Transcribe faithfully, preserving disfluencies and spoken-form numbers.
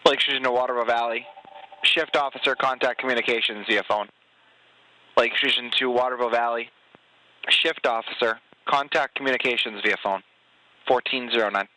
Lake Station to Waterville Valley. Shift officer, contact communications via phone. Lake Station to Waterville Valley. Shift officer, contact communications via phone. fourteen oh nine.